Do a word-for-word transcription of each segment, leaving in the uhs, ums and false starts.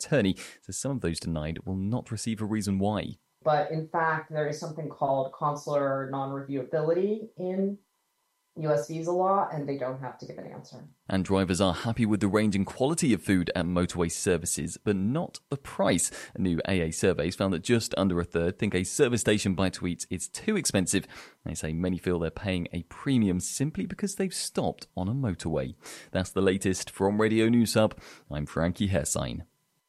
attorney says some of those denied will not receive a reason why. But in fact, there is something called consular non-reviewability in U S visa law, and they don't have to give an answer. And drivers are happy with the range and quality of food at motorway services, but not the price. A new A A survey found that just under a third think a service station by to eat is too expensive. They say many feel they're paying a premium simply because they've stopped on a motorway. That's the latest from Radio News Hub. I'm Frankie Hersign.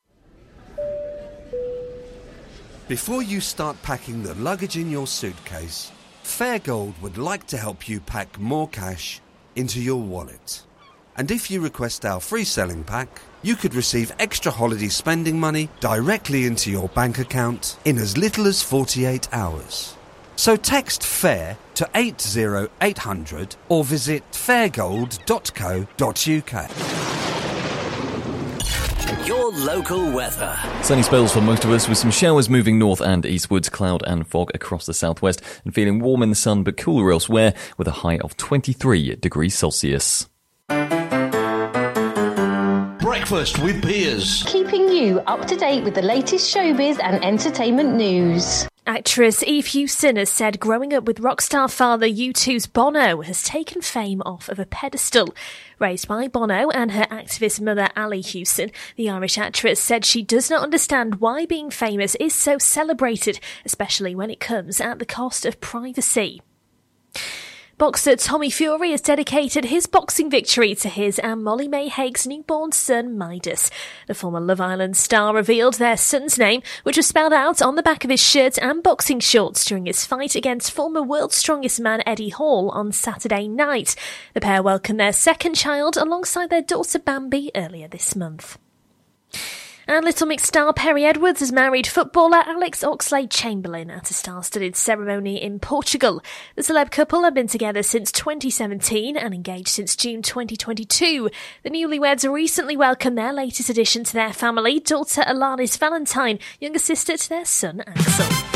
Before you start packing the luggage in your suitcase, Fairgold would like to help you pack more cash into your wallet. And if you request our free selling pack, you could receive extra holiday spending money directly into your bank account in as little as forty-eight hours. So text FAIR to eight zero eight hundred or visit fairgold dot co dot uk. Your local weather. Sunny spells for most of us with some showers moving north and eastwards, cloud and fog across the southwest, and feeling warm in the sun but cooler elsewhere with a high of twenty-three degrees Celsius. Breakfast with Piers. Keeping you up to date with the latest showbiz and entertainment news. Actress Eve Hewson has said growing up with rock star father U two's Bono has taken fame off of a pedestal. Raised by Bono and her activist mother Ali Hewson, the Irish actress said she does not understand why being famous is so celebrated, especially when it comes at the cost of privacy. Boxer Tommy Fury has dedicated his boxing victory to his and Molly May Hague's newborn son, Midas. The former Love Island star revealed their son's name, which was spelled out on the back of his shirt and boxing shorts during his fight against former World's Strongest Man Eddie Hall on Saturday night. The pair welcomed their second child alongside their daughter Bambi earlier this month. And Little Mix star Perry Edwards has married footballer Alex Oxlade-Chamberlain at a star-studded ceremony in Portugal. The celeb couple have been together since twenty seventeen and engaged since June twenty twenty-two. The newlyweds recently welcomed their latest addition to their family, daughter Alanis Valentine, younger sister to their son Axel.